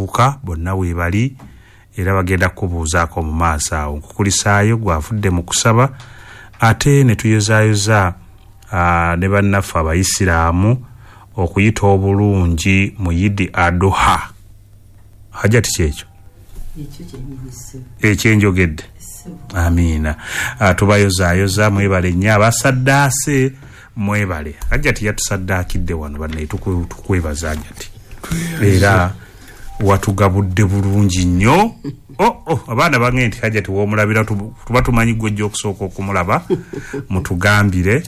abavubuka bonna weebali era bagenda kubuuzaako mu maaso awo. Nkukulisaayo gwavudde mu kusaba ate ne tuyozaayoza ne bannaffe abayisiraamu okuyita obulungi mu Yidi Adoha. Hajati kyekyo ekyenjogedde. Amiina. Tubayozaayoza mwebale nnyo abasaddaase mwebale. Hajati yatusaddaakidde wano banne tukwebaza Hajati. Era watugabudde bulungi nnyo. Abaana bange nti Hajati w'omulabira tuba tumanyi gw'ojja okusooka okumulaba mutugambire.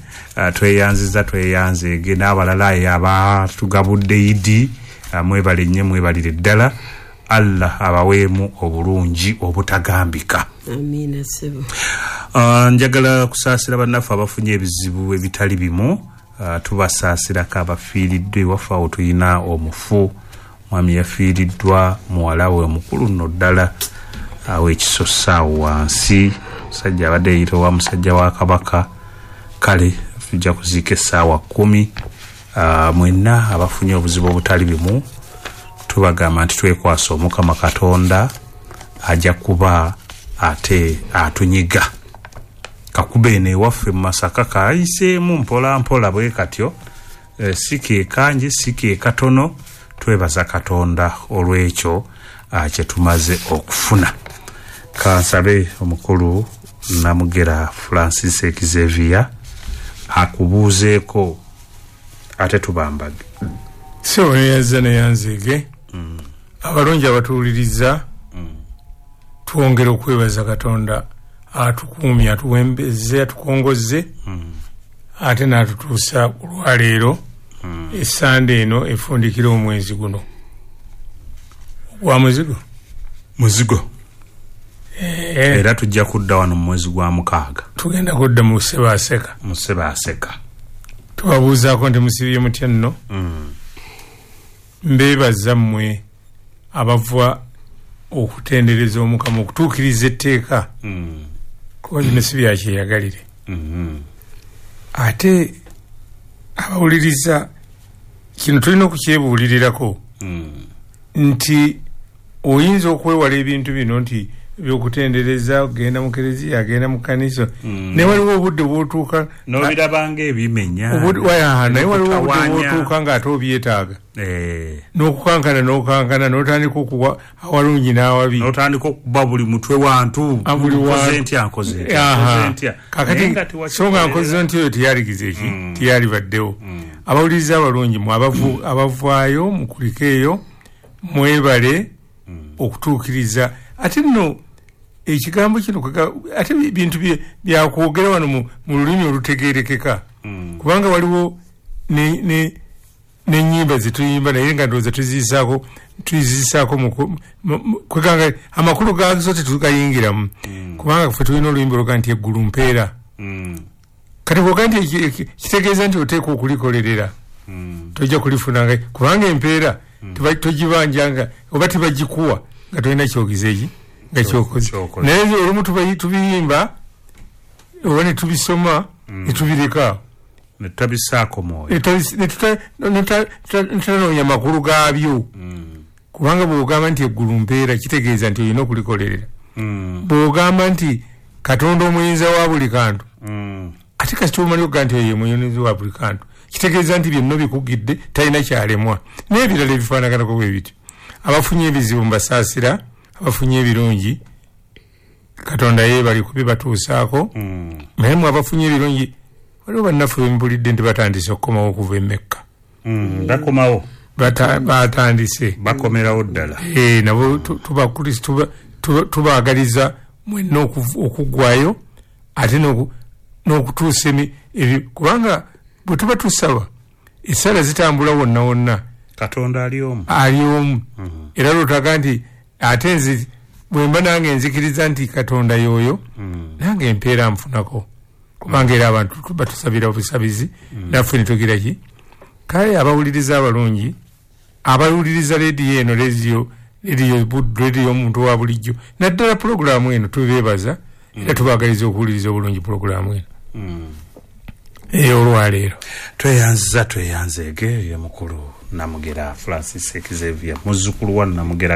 Tweyanzeege n'abalala abatugabudde Idi mwebale nnyo mwebalire ddala. Allah abaweemu obulungi obutagambika. Amiina sebo. Njagala kusaasira bannaffe abafunye ebizibu ebitali bimu. Tubasaasirako abafiiriddwa ewaffe awo tulina omufu mwami yafiiriddwa muwala we mukulu nno ddala aw'ekisosa wansi musajja abadde eyita wa musajja wa Kabaka. Kale tujja kuziika essaawa 10. Mwenna abafunye obuzibu obutali bimu tubagamba nti twekwasa Omukama Katonda ajja kuba ate atunyiga. Kakubene waffe mu Masaka kayiseemu mpola mpola bwe katyo. Sike kanji sike katono. Twebaza Katonda olw'ekyo kye tumaze okufuna. Kansabe omukulu Namugera Francis Xavier akubuuzeeko ate tubambage. So neyanzege abalungi abatuwuliriza twongera okwebaza Katonda atukuumye atuwembeze atukongoze ate n'atutuusa olwaleero esande eno efundikira omwezi guno gwa muzigo. Era tujja kudda wano mu mwezi gwa 6 tugenda kudda mu Sebaaseka. Tubabuuzaako nti musibye mutya nno. Mbeebaza mmwe abava okutendereza Omukama okutuukiriza etteeka kuba kino si byakyeyagalire. Ate abawuliriza kino tulina okukyebuulirirako nti oyinza okwewala ebintu bino nti ebyokutendereza ogenda mu kereziya agenda mu kanisa naye waliwo obudde bwotuuka n'obirabanga ebimenya naye waliwo obudde bwotuuka ng'ate obyetaaga n'okukankana n'otandika okuwa awalungi n'awabi n'otandika okuba buli mutwe wantu nkoze ntya kakati so nga nkoze ntya oyo teyaligiza eki teyalibaddewo. Abawuliriza abalungi mu abavaayo mukulika eyo mwebale okutuukiriza. Ate nno ekigambo kino ate bintu byakwogera wano mu lulimi olutegeerekeka kubanga waliwo n'ennyimba zetuyimba naye nga ndowooza tuziyisaako kweganga amakulu gazo tetugayingiramu kubanga ffe tulina oluyimba oluga nti eggulu mpeera. Kati kwoga nti kitegeeza nti oteeka okulikolerera tojja kulifunanga kubanga empeera togibanjanga oba tebagikuwa nga tolina kyogiza eki nga kyokoze. Naye olumu tubiyimba oba ne tubisoma ne tubireka ne tutabisaako mwoyo netutanoonya makulu gaabyo kubanga bw'ogamba nti eggulu mpeera kitegeeza nti olina okulikolerera. Bw'ogamba nti Katonda omuyinza wa buli kantu ate kasita omali okuga nti oyo muyinza wa buli kantu kitegeeza nti byonna bikugidde talina kyalemwa. Naye ebirala ebifaanaganako bwe bityo. Abafunye ebizibu mbasaasira, abafunye ebirungi Katonda yeebali kubibatuusaako. Naye mwe abafunye ebirungi waliwo bannaffe bempulidde nti batandise okukomawo okuva e Mecca. Bakomawo batandise bakomerawo ddala. Nabo tubaagaliza mwenna okuggwayo ate n'okutuusa kubanga bwe tuba tusaba essala zitambula wonna wonna. Katonda ali omu. Era lwotaga nti ate nze bwemba nange nzikiriza nti Katonda y'oyo nange empeera nfunako kubanga era abantu batusabira obusabizi naffe netugira ki. Kale abawuliriza abalungi abawuliriza leediyo eno leediyo omuntu wa bulijjo naddala pulogulaamu eno tubeebaza era tubaagaliza okuwuliriza obulungi pulogulaamu eno olwaleero. Tweyanzeege ye mukulu Namugera Francis Xavier muzzukulu wa Namugera